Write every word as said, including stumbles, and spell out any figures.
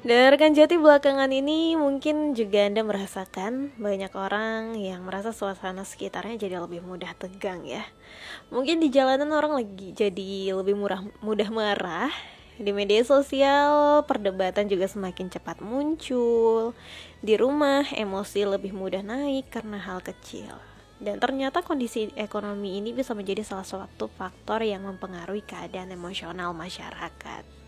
Dan rekan Jati, belakangan ini mungkin juga Anda merasakan banyak orang yang merasa suasana sekitarnya jadi lebih mudah tegang ya. Mungkin di jalanan orang lagi jadi lebih murah, mudah marah. Di media sosial, perdebatan juga semakin cepat muncul. Di rumah, emosi lebih mudah naik karena hal kecil. Dan ternyata kondisi ekonomi ini bisa menjadi salah satu faktor yang mempengaruhi keadaan emosional masyarakat.